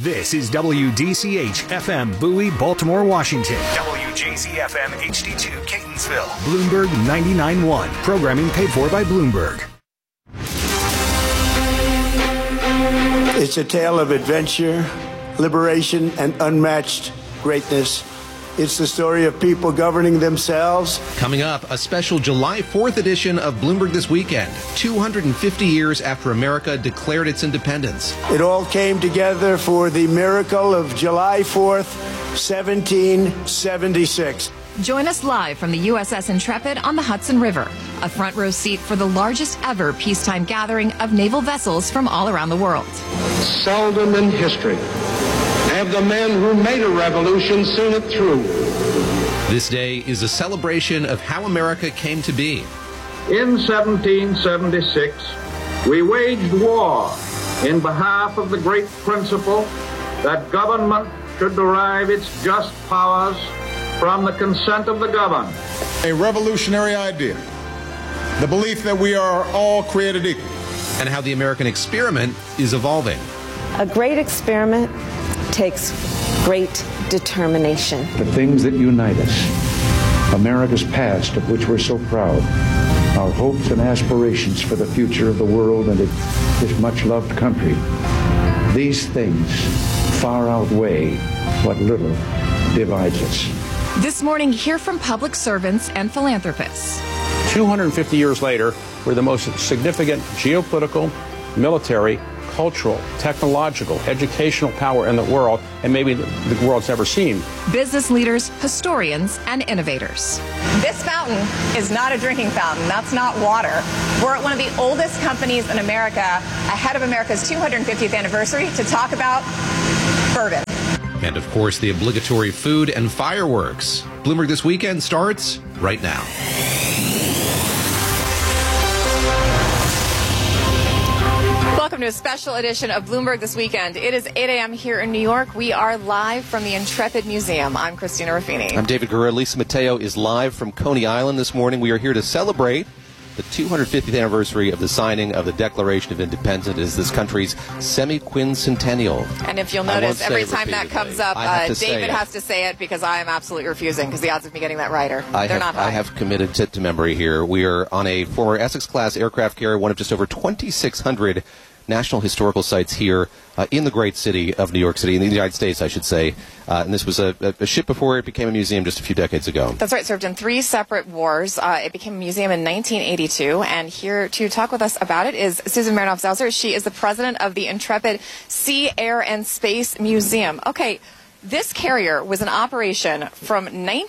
This is WDCH FM Bowie, Baltimore, Washington. WJZ FM HD2 Catonsville. Bloomberg 99.1. Programming paid for by Bloomberg. It's a tale of adventure, liberation, and unmatched greatness. It's the story of people governing themselves. Coming up, a special July 4th edition of Bloomberg This Weekend, 250 years after America declared its independence. It all came together for the miracle of July 4th, 1776. Join us live from the USS Intrepid on the Hudson River, a front row seat for the largest ever peacetime gathering of naval vessels from all around the world. Seldom in history have the men who made a revolution seen it through. This day is a celebration of how America came to be. In 1776, we waged war in behalf of the great principle that government should derive its just powers from the consent of the governed. A revolutionary idea, the belief that we are all created equal. And how the American experiment is evolving. A great experiment takes great determination. The things that unite us, America's past of which we're so proud, our hopes and aspirations for the future of the world and this much-loved country, these things far outweigh what little divides us. This morning, hear from public servants and philanthropists. 250 years later, we're the most significant geopolitical, military, cultural, technological, educational power in the world, and maybe the world's never seen. Business leaders, historians, and innovators. This fountain is not a drinking fountain. That's not water. We're at one of the oldest companies in America, ahead of America's 250th anniversary, to talk about bourbon. And, of course, the obligatory food and fireworks. Bloomberg This Weekend starts right now. Welcome to a special edition of Bloomberg This Weekend. It is 8 a.m. here in New York. We are live from the Intrepid Museum. I'm Christina Ruffini. I'm David Guerrero. Lisa Mateo is live from Coney Island this morning. We are here to celebrate the 250th anniversary of the signing of the Declaration of Independence. It is this country's semi-quincentennial. And if you'll notice, every time that comes up, David has to say it because I am absolutely refusing because the odds of me getting that right are not high. I have committed to memory here. We are on a former Essex-class aircraft carrier, one of just over 2,600 national historical sites here in the great city of New York City, in the United States, I should say. And this was a ship before it became a museum just a few decades ago. That's right. Served in 3 separate wars. It became a museum in 1982. And here to talk with us about it is Susan Marinoff-Zauser. She is the president of the Intrepid Sea, Air, and Space Museum. Okay. This carrier was in operation from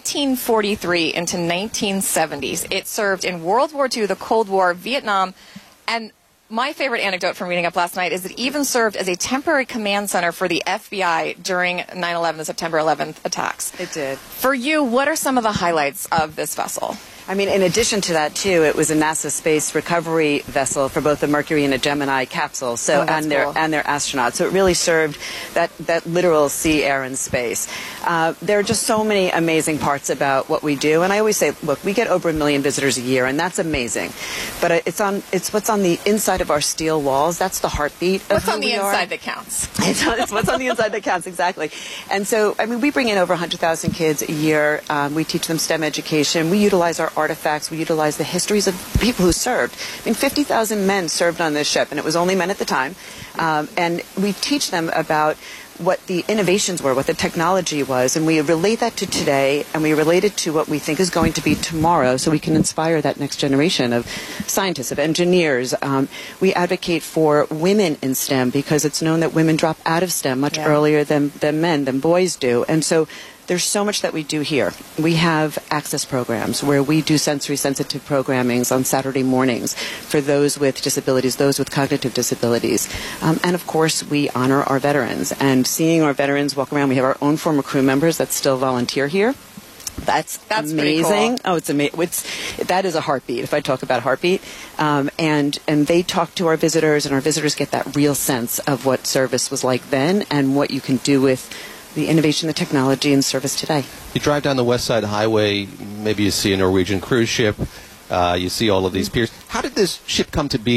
1943 into 1970s. It served in World War II, the Cold War, Vietnam, and my favorite anecdote from reading up last night is it even served as a temporary command center for the FBI during 9/11, the September 11th attacks. It did. For you, what are some of the highlights of this vessel? I mean, in addition to that, too, it was a NASA space recovery vessel for both the Mercury and a Gemini capsule, so and their astronauts. So it really served that literal sea, air, and space. There are just so many amazing parts about what we do, and I always say, look, we get over 1 million visitors a year, and that's amazing. But it's what's on the inside of our steel walls. That's the heartbeat of what's on the inside that counts. It's what's on the inside that counts, exactly. And so, I mean, we bring in over 100,000 kids a year. We teach them STEM education. We utilize our artifacts. We utilize the histories of people who served. I mean, 50,000 men served on this ship, and it was only men at the time. And we teach them about what the innovations were, what the technology was, and we relate that to today, and we relate it to what we think is going to be tomorrow, so we can inspire that next generation of scientists, of engineers. We advocate for women in STEM because it's known that women drop out of STEM much earlier than boys do, and so there's so much that we do here. We have access programs where we do sensory-sensitive programmings on Saturday mornings for those with disabilities, those with cognitive disabilities. And, of course, we honor our veterans. And seeing our veterans walk around, we have our own former crew members that still volunteer here. That's amazing. Cool. Oh, it's amazing. That is a heartbeat, if I talk about heartbeat. And they talk to our visitors, and our visitors get that real sense of what service was like then and what you can do with the innovation, the technology, and service today. You drive down the West Side Highway, maybe you see a Norwegian cruise ship, you see all of these piers. How did this ship come to be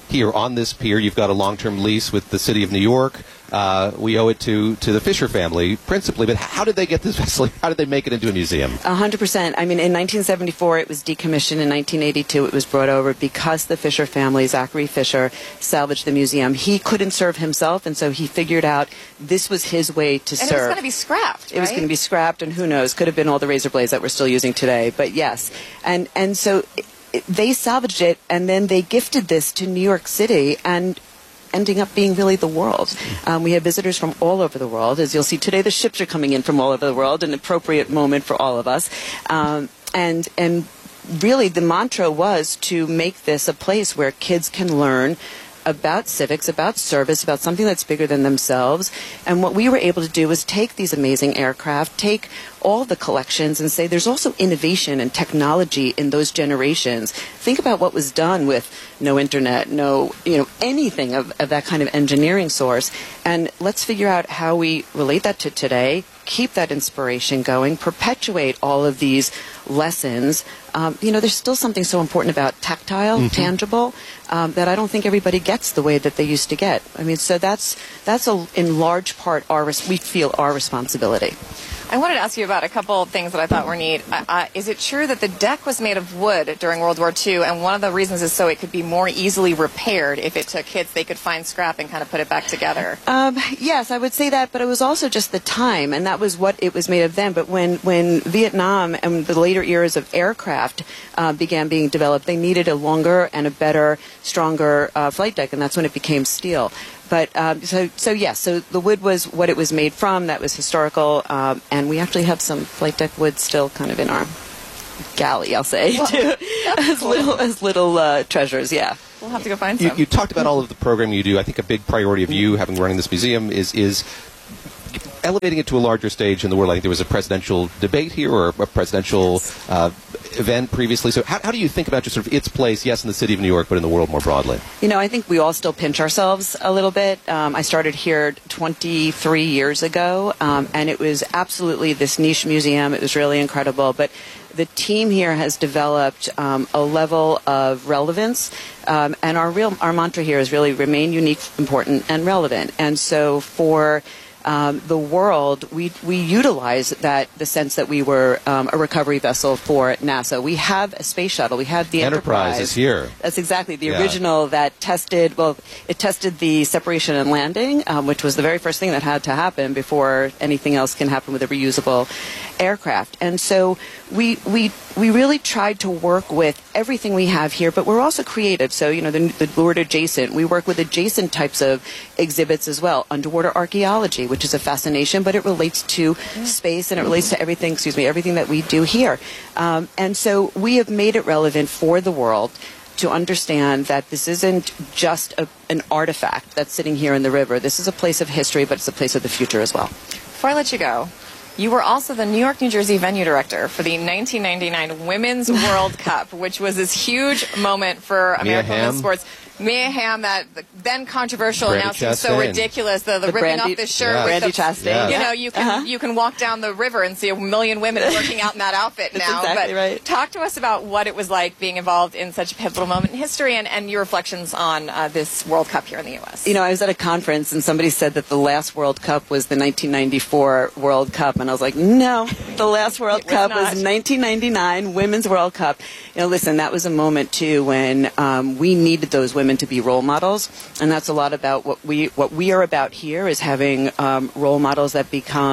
here on this pier. You've got a long-term lease with the city of New York. We owe it to the Fisher family principally, but how did they get this vessel? How did they make it into a museum? 100%. I mean, in 1974 it was decommissioned. In 1982 it was brought over because the Fisher family, Zachary Fisher, salvaged the museum. He couldn't serve himself, and so he figured out this was his way to serve. And it was going to be scrapped, right? It was going to be scrapped, and who knows, could have been all the razor blades that we're still using today, but yes. And so they salvaged it, and then they gifted this to New York City, and ending up being really the world. We have visitors from all over the world. As you'll see today, the ships are coming in from all over the world, an appropriate moment for all of us. And really the mantra was to make this a place where kids can learn about civics, about service, about something that's bigger than themselves. And what we were able to do was take these amazing aircraft, take all the collections, and say there's also innovation and technology in those generations. Think about what was done with no internet, no, anything of that kind of engineering source. And let's figure out how we relate that to today, keep that inspiration going, perpetuate all of these lessons. There's still something so important about tactile, tangible, that I don't think everybody gets the way that they used to get. I mean, so that's in large part we feel our responsibility. I wanted to ask you about a couple of things that I thought were neat. Is it true that the deck was made of wood during World War II, and one of the reasons is so it could be more easily repaired if it took hits, they could find scrap and kind of put it back together? Yes, I would say that, but it was also just the time, and that was what it was made of then. But when Vietnam and the later eras of aircraft began being developed, they needed a longer and a better, stronger flight deck, and that's when it became steel. But so the wood was what it was made from. That was historical, and we actually have some flight deck wood still kind of in our galley, I'll say, too, as little treasures. Yeah, we'll have to go find some. You talked about all of the programming you do. I think a big priority of you, having running this museum, is elevating it to a larger stage in the world. I think there was a presidential debate here, or a presidential event previously. So how do you think about just sort of its place, yes, in the city of New York, but in the world more broadly? I think we all still pinch ourselves a little bit. I started here 23 years ago, and it was absolutely this niche museum. It was really incredible. But the team here has developed a level of relevance, and our mantra here is really remain unique, important, and relevant. And so for the world, we utilize the sense that we were a recovery vessel for NASA. We have a space shuttle. We have the Enterprise is here. That's exactly the original that tested. Well, it tested the separation and landing, which was the very first thing that had to happen before anything else can happen with a reusable aircraft. And so we really tried to work with everything we have here, but we're also creative. So the word adjacent. We work with adjacent types of exhibits as well. Underwater archaeology, which is a fascination, but it relates to space and it relates to everything that we do here. And so we have made it relevant for the world to understand that this isn't just an artifact that's sitting here in the river. This is a place of history, but it's a place of the future as well. Before I let you go, you were also the New York, New Jersey venue director for the 1999 Women's World Cup, which was this huge moment for American women's sports. Mia Hamm, that then controversial, now seems so ridiculous. The ripping off the shirt with Brandi Chastain. You can walk down the river and see a million women working out in that outfit now. Exactly right. Talk to us about what it was like being involved in such a pivotal moment in history and your reflections on this World Cup here in the U.S. I was at a conference and somebody said that the last World Cup was the 1994 World Cup, and I was like, no, the last World Cup was 1999 Women's World Cup. Listen, that was a moment too when we needed those women to be role models, and that's a lot about what we are about here, is having role models that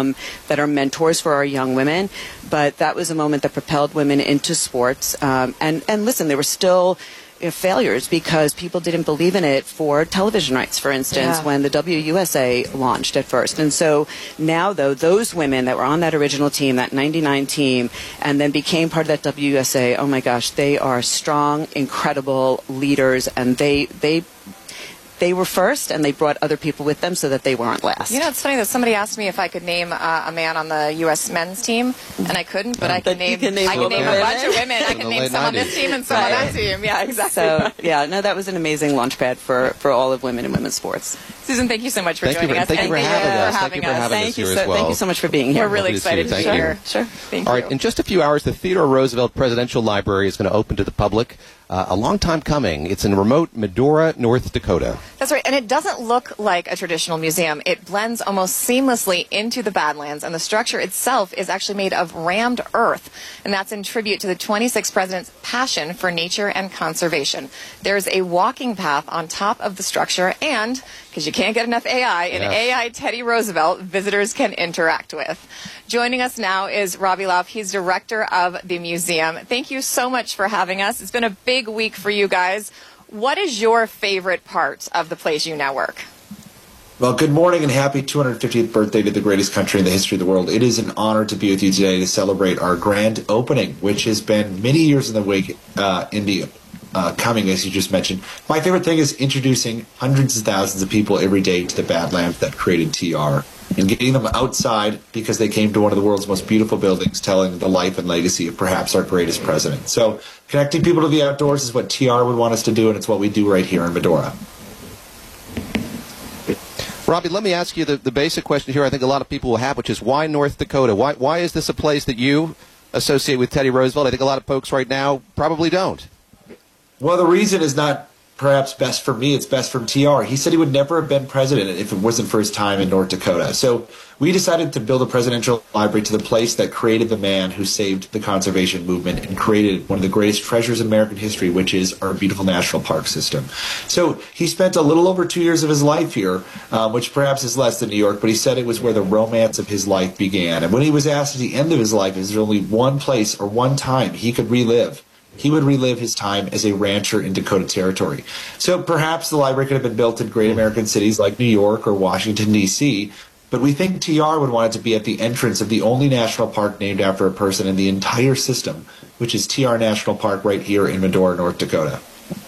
are mentors for our young women. But that was a moment that propelled women into sports, and listen, there were still failures because people didn't believe in it for television rights, for instance, when the WUSA launched at first. And so now, though, those women that were on that original team, that 99 team, and then became part of that WUSA, oh my gosh, they are strong, incredible leaders, and they they were first, and they brought other people with them so that they weren't last. You know, it's funny that somebody asked me if I could name a man on the U.S. men's team, and I couldn't, but I can name a bunch of women. I can name some on this team and some on that team. Yeah, exactly. So, yeah, no, that was an amazing launch pad for all of women and women's sports. Susan, thank you so much for joining us. Thank you for having us. Thank you for having us here as well. Thank you so much for being here. We're really excited to share. Sure. Thank you. All right, in just a few hours, the Theodore Roosevelt Presidential Library is going to open to the public. A long time coming. It's in remote Medora, North Dakota. That's right, and it doesn't look like a traditional museum. It blends almost seamlessly into the Badlands, and the structure itself is actually made of rammed earth, and that's in tribute to the 26th president's passion for nature and conservation. There's a walking path on top of the structure, and because you can't get enough AI, an AI Teddy Roosevelt visitors can interact with. Joining us now is Robbie Lauf. He's director of the museum. Thank you so much for having us. It's been a big week for you guys. What is your favorite part of the place you now work? Well, good morning and happy 250th birthday to the greatest country in the history of the world. It is an honor to be with you today to celebrate our grand opening, which has been many years in the wake coming, as you just mentioned. My favorite thing is introducing hundreds of thousands of people every day to the Badlands that created TR and getting them outside because they came to one of the world's most beautiful buildings telling the life and legacy of perhaps our greatest president. So connecting people to the outdoors is what TR would want us to do, and it's what we do right here in Medora. Robbie, let me ask you the basic question here I think a lot of people will have, which is why North Dakota? Why is this a place that you associate with Teddy Roosevelt? I think a lot of folks right now probably don't. Well, the reason is not perhaps best for me, it's best for TR. He said he would never have been president if it wasn't for his time in North Dakota. So we decided to build a presidential library to the place that created the man who saved the conservation movement and created one of the greatest treasures in American history, which is our beautiful national park system. So he spent a little over 2 years of his life here, which perhaps is less than New York, but he said it was where the romance of his life began. And when he was asked at the end of his life, is there only one place or one time he could relive, he would relive his time as a rancher in Dakota Territory. So perhaps the library could have been built in great American cities like New York or Washington, D.C., but we think TR would want it to be at the entrance of the only national park named after a person in the entire system, which is TR National Park right here in Medora, North Dakota.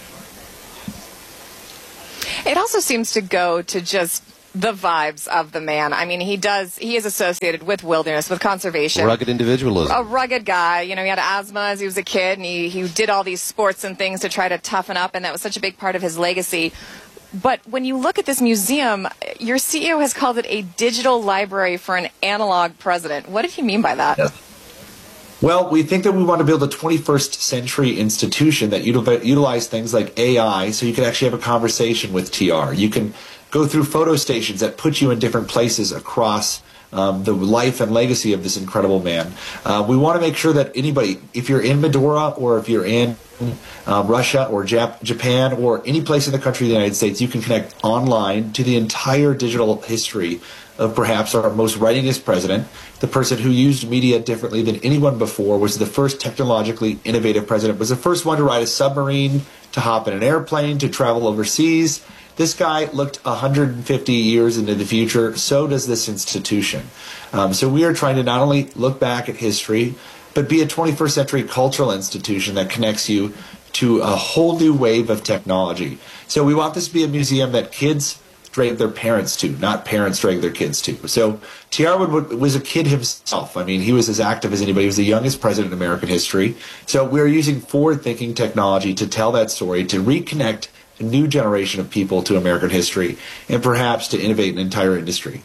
It also seems to go to just the vibes of the man. I mean, he is associated with wilderness, with conservation. Rugged individualism. A rugged guy. You know, he had asthma as he was a kid, and he did all these sports and things to try to toughen up, and that was such a big part of his legacy. But when you look at this museum, your CEO has called it a digital library for an analog president. What did he mean by that? Yeah. Well, we think that we want to build a 21st century institution that utilize things like AI so you can actually have a conversation with TR. You can go through photo stations that put you in different places across the life and legacy of this incredible man. We want to make sure that anybody, if you're in Medora or if you're in Russia or Japan or any place in the country of the United States, you can connect online to the entire digital history of perhaps our most writingest president, the person who used media differently than anyone before, was the first technologically innovative president, was the first one to ride a submarine, to hop in an airplane, to travel overseas. This guy looked 150 years into the future. So does this institution. So we are trying to not only look back at history, but be a 21st century cultural institution that connects you to a whole new wave of technology. So we want this to be a museum that kids drag their parents to, not parents drag their kids to. So TR was a kid himself. I mean, he was as active as anybody. He was the youngest president in American history. So we're using forward-thinking technology to tell that story, to reconnect a new generation of people to American history, and perhaps to innovate an entire industry.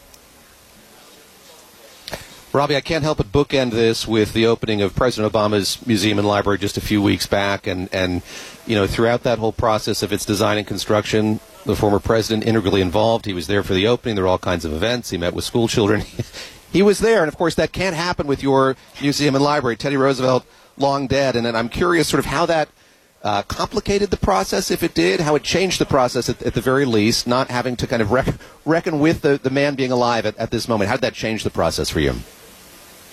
Robbie, I can't help but bookend this with the opening of President Obama's museum and library just a few weeks back, and you know, throughout that whole process of its design and construction, the former president integrally involved. He was there for the opening. There were all kinds of events. He met with school children. He was there, and of course that can't happen with your museum and library. Teddy Roosevelt, long dead, and I'm curious sort of how that complicated the process, if it did, how it changed the process at the very least, not having to kind of reckon with the man being alive at this moment. How did that change the process for you?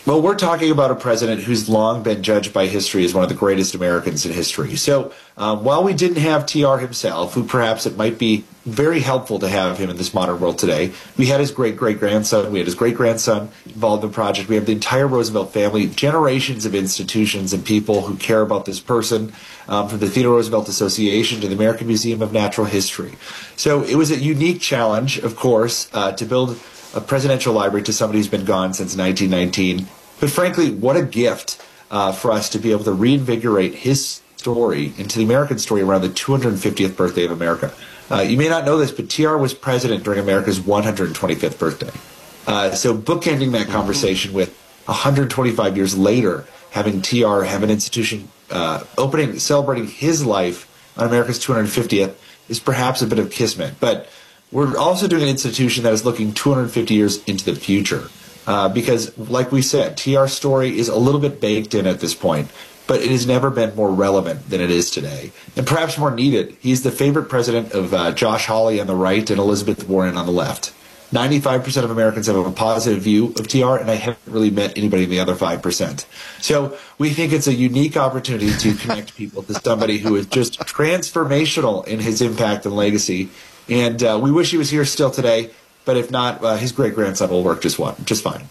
Well, we're talking about a president who's long been judged by history as one of the greatest Americans in history. So while we didn't have TR himself, who perhaps it might be very helpful to have him in this modern world today, we had his great-great-grandson. We had his great-grandson involved in the project. We have the entire Roosevelt family, generations of institutions and people who care about this person, from the Theodore Roosevelt Association to the American Museum of Natural History. So it was a unique challenge, of course, to build a presidential library to somebody who's been gone since 1919. But frankly, what a gift for us to be able to reinvigorate his story into the American story around the 250th birthday of America. You may not know this, but TR was president during America's 125th birthday. So bookending that conversation with 125 years later, having TR have an institution celebrating his life on America's 250th is perhaps a bit of kismet. But we're also doing an institution that is looking 250 years into the future. Because, like we said, TR's story is a little bit baked in at this point, but it has never been more relevant than it is today, and perhaps more needed. He's the favorite president of Josh Hawley on the right and Elizabeth Warren on the left. 95% of Americans have a positive view of TR, and I haven't really met anybody in the other 5%. So we think it's a unique opportunity to connect people to somebody who is just transformational in his impact and legacy, and we wish he was here still today. But if not, his great-grandson will work just fine.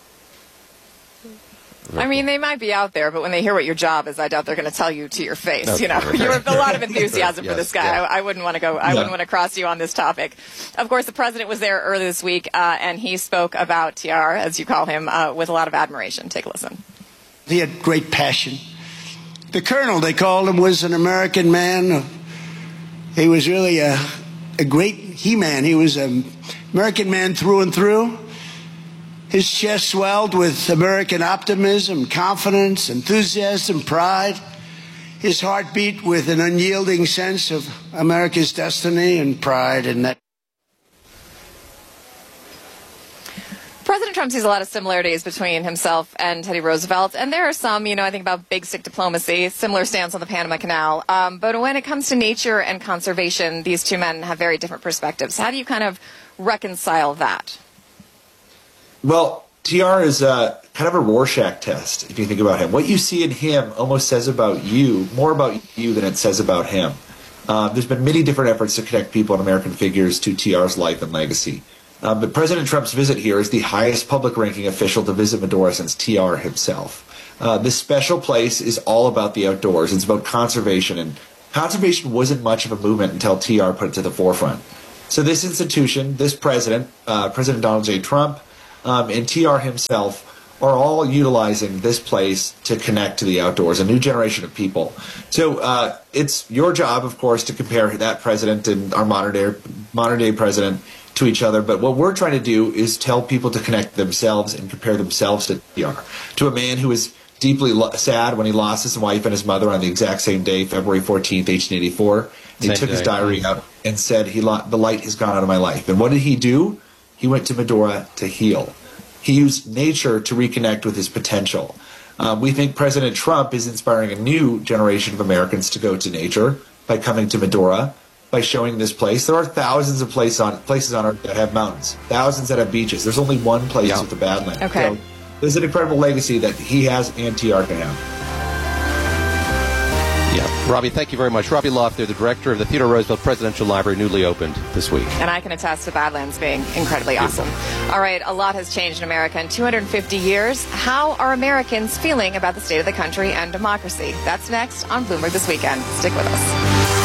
I mean, they might be out there, but when they hear what your job is, I doubt they're going to tell you to your face. Okay. You know, you have a lot of enthusiasm for this guy. Yeah. I wouldn't want to go. I wouldn't want to cross you on this topic. Of course, the president was there earlier this week, and he spoke about TR, as you call him, with a lot of admiration. Take a listen. He had great passion. The colonel, they called him, was an American man. He was really a great he-man. He was an American man through and through. His chest swelled with American optimism, confidence, enthusiasm, pride. His heart beat with an unyielding sense of America's destiny and pride in that. President Trump sees a lot of similarities between himself and Teddy Roosevelt, and there are some, I think about big stick diplomacy, similar stance on the Panama Canal. But when it comes to nature and conservation, these two men have very different perspectives. How do you kind of reconcile that? Well, TR is kind of a Rorschach test, if you think about him. What you see in him almost says about you, more about you than it says about him. There's been many different efforts to connect people and American figures to TR's life and legacy. But President Trump's visit here is the highest public-ranking official to visit Medora since TR himself. This special place is all about the outdoors. It's about conservation, and conservation wasn't much of a movement until TR put it to the forefront. So this institution, this president, President Donald J. Trump, and TR himself are all utilizing this place to connect to the outdoors, a new generation of people. So it's your job, of course, to compare that president and our modern day president to each other. But what we're trying to do is tell people to connect themselves and compare themselves to TR, to a man who was deeply sad when he lost his wife and his mother on the exact same day, February 14th, 1884. He took his diary out and said, the light has gone out of my life. And what did he do? He went to Medora to heal. He used nature to reconnect with his potential. We think President Trump is inspiring a new generation of Americans to go to nature by coming to Medora, by showing this place. There are thousands of places on Earth that have mountains, thousands that have beaches. There's only one place with the Badlands. Okay. So there's an incredible legacy that he has and TR can have. Yeah. Robbie, thank you very much. Robbie Loft, they're the director of the Theodore Roosevelt Presidential Library, newly opened this week. And I can attest to Badlands being incredibly awesome. All right, a lot has changed in America in 250 years. How are Americans feeling about the state of the country and democracy? That's next on Bloomberg This Weekend. Stick with us.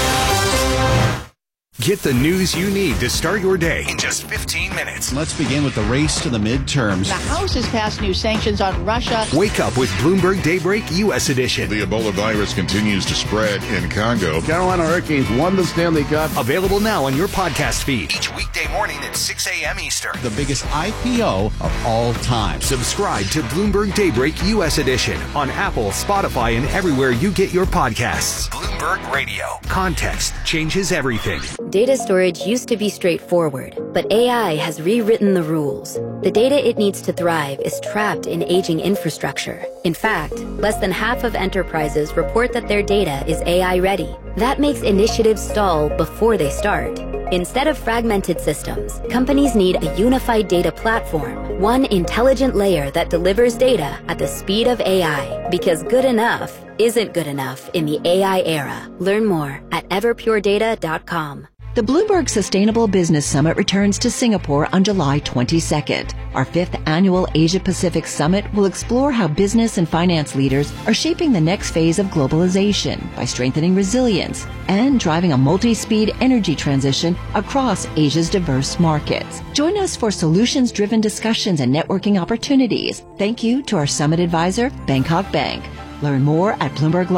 Get the news you need to start your day in just 15 minutes. Let's begin with the race to the midterms. The House has passed new sanctions on Russia. Wake up with Bloomberg Daybreak U.S. edition. The Ebola virus continues to spread in Congo. Carolina Hurricanes won the Stanley Cup. Available now on your podcast feed. Each weekday morning at 6 a.m. Eastern. The biggest IPO of all time. Subscribe to Bloomberg Daybreak U.S. edition on Apple, Spotify, and everywhere you get your podcasts. Bloomberg Radio. Context changes everything. Data storage used to be straightforward, but AI has rewritten the rules. The data it needs to thrive is trapped in aging infrastructure. In fact, less than half of enterprises report that their data is AI ready. That makes initiatives stall before they start. Instead of fragmented systems, companies need a unified data platform, one intelligent layer that delivers data at the speed of AI, because good enough isn't good enough in the AI era. Learn more at everpuredata.com. The Bloomberg Sustainable Business Summit returns to Singapore on July 22nd. Our 5th annual Asia-Pacific Summit will explore how business and finance leaders are shaping the next phase of globalization by strengthening resilience and driving a multi-speed energy transition across Asia's diverse markets. Join us for solutions-driven discussions and networking opportunities. Thank you to our summit advisor, Bangkok Bank. Learn more at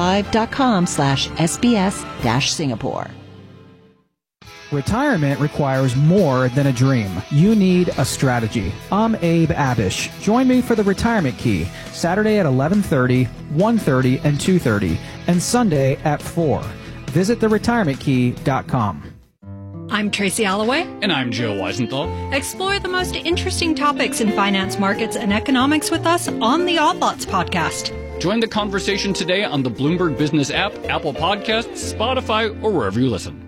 bloomberglive.com/SBS-Singapore. Retirement requires more than a dream. You need a strategy. I'm Abe Abish. Join me for the Retirement Key, Saturday at 11:30, 1:30, and 2:30, and Sunday at 4. Visit theretirementkey.com. I'm Tracy Alloway. And I'm Joe Weisenthal. Explore the most interesting topics in finance, markets, and economics with us on the Odd Lots podcast. Join the conversation today on the Bloomberg Business app, Apple Podcasts, Spotify, or wherever you listen.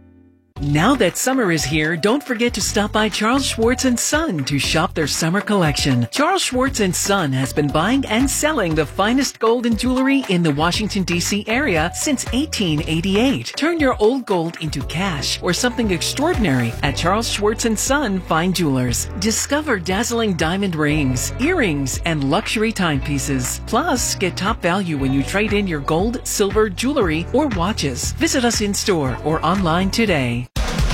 Now that summer is here, don't forget to stop by Charles Schwartz & Son to shop their summer collection. Charles Schwartz & Son has been buying and selling the finest gold and jewelry in the Washington, D.C. area since 1888. Turn your old gold into cash or something extraordinary at Charles Schwartz & Son Fine Jewelers. Discover dazzling diamond rings, earrings, and luxury timepieces. Plus, get top value when you trade in your gold, silver, jewelry, or watches. Visit us in store or online today.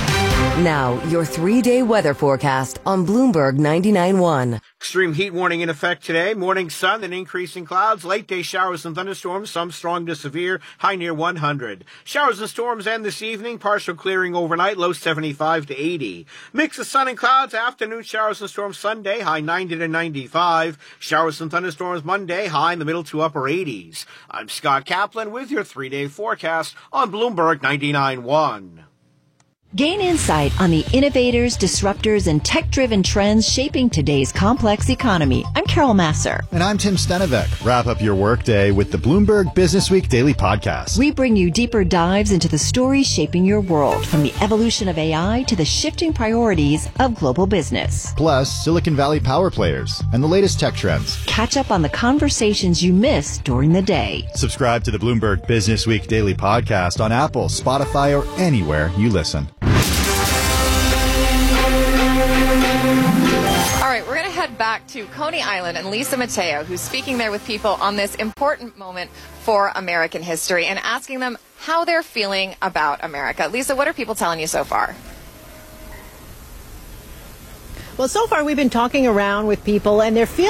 Now, your 3-day weather forecast on Bloomberg 99.1. Extreme heat warning in effect today. Morning sun, then increasing clouds. Late day showers and thunderstorms, some strong to severe, high near 100. Showers and storms end this evening. Partial clearing overnight, low 75 to 80. Mix of sun and clouds. Afternoon showers and storms Sunday, high 90 to 95. Showers and thunderstorms Monday, high in the middle to upper 80s. I'm Scott Kaplan with your 3-day forecast on Bloomberg 99.1. Gain insight on the innovators, disruptors, and tech-driven trends shaping today's complex economy. I'm Carol Masser. And I'm Tim Stenevec. Wrap up your workday with the Bloomberg Businessweek Daily Podcast. We bring you deeper dives into the stories shaping your world, from the evolution of AI to the shifting priorities of global business. Plus, Silicon Valley power players and the latest tech trends. Catch up on the conversations you missed during the day. Subscribe to the Bloomberg Businessweek Daily Podcast on Apple, Spotify, or anywhere you listen. All right, we're going to head back to Coney Island and Lisa Mateo, who's speaking there with people on this important moment for American history and asking them how they're feeling about America. Lisa, what are people telling you so far? Well, so far we've been talking around with people and they're feeling